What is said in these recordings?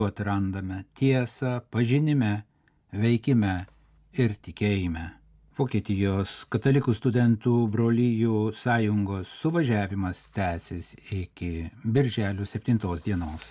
atrandame tiesą pažinime, veikime ir tikėjime. Vokietijos katalikų studentų brolijų sąjungos suvažiavimas tęsis iki birželio 7 dienos.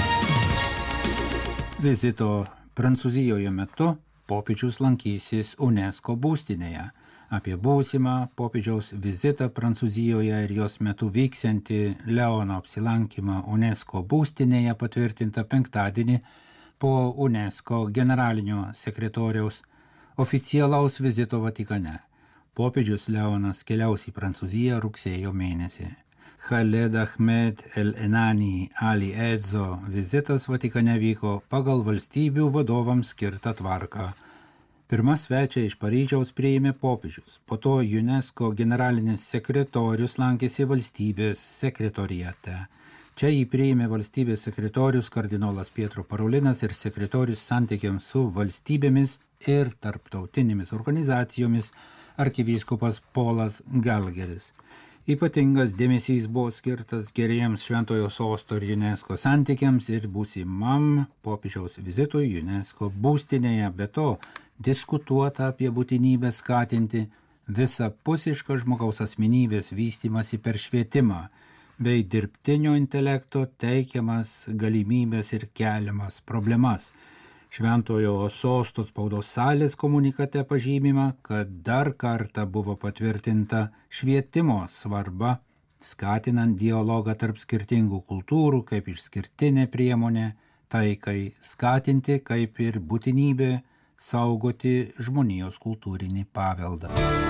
Vizito Prancūzijoje metu popiežius lankysis UNESCO būstinėje. Apie būsimą popiežiaus vizitą Prancūzijoje ir jos metu vyksiantį Leono apsilankymą UNESCO būstinėje patvirtinta penktadienį po UNESCO generalinio sekretoriaus oficialaus vizito Vatikane. Popiežius Leonas keliaus į Prancūziją rugsėjo mėnesį. Khaled Ahmed El Enani Ali Edzo vizitas Vatikane vyko pagal valstybių vadovams skirtą tvarką. Pirmą svečią iš Paryžiaus priėmė popiežius, po to UNESCO generalinis sekretorius lankėsi valstybės sekretoriate. Čia jį priėmė valstybės sekretorius kardinolas Pietro Parolinas ir sekretorius santykiams su valstybėmis ir tarptautinėmis organizacijomis arkivyskupas Polas Galgeris. Ypatingas dėmesys buvo skirtas geriems Šventojo Sosto ir UNESCO santykiams ir būsimam popiežiaus vizitui UNESCO būstinėje, be to diskutuota apie būtinybę skatinti visapusišką žmogaus asmenybės vystymąsi per švietimą bei dirbtinio intelekto teikiamas galimybės ir keliamas problemas. Šventojo Sosto spaudos salės komunikate pažymima, kad dar kartą buvo patvirtinta švietimo svarba, skatinant dialogą tarp skirtingų kultūrų kaip išskirtinė priemonė, taikai skatinti kaip ir būtinybė saugoti žmonijos kultūrinį paveldą.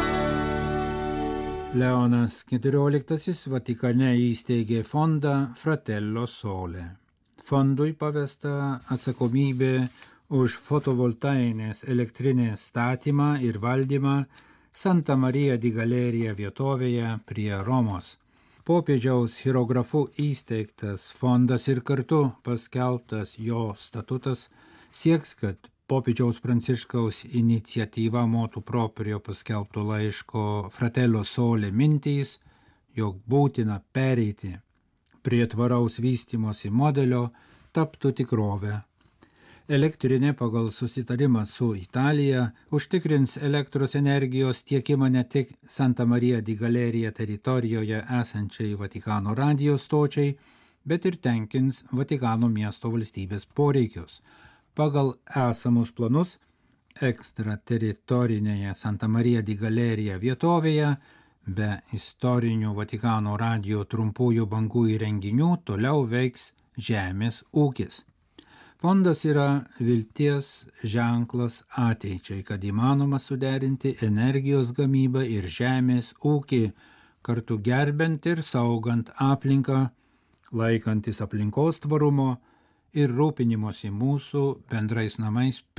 Leonas XIV Vatikane įsteigė fondą Fratello Sole. Fondui pavesta atsakomybė už fotovoltainės elektrinės statymą ir valdymą Santa Maria di Galerija vietovėje prie Romos. Popiežiaus hierografu įsteigtas fondas ir kartu paskelbtas jo statutas sieks, kad popiežiaus Pranciškaus iniciatyva motu proprio paskelbto laiško Fratello Sole mintys, jog būtina pereiti prie tvaraus vystymosi modelio, taptų tikrovę. Elektrinė pagal susitarimą su Italija užtikrins elektros energijos tiekimą ne tik Santa Maria di Galerija teritorijoje esančiai Vatikano radijo stočiai, bet ir tenkins Vatikano miesto valstybės poreikius. Pagal esamus planus ekstrateritorinėje Santa Maria di Galerija vietovėje be istorinių Vatikano radijo trumpųjų bangų įrenginių toliau veiks žemės ūkis. Fondas yra vilties ženklas ateičiai, kad įmanoma suderinti energijos gamybą ir žemės ūkį, kartu gerbent ir saugant aplinką, laikantis aplinkos tvarumo ir rūpinimosi mūsų bendrais namais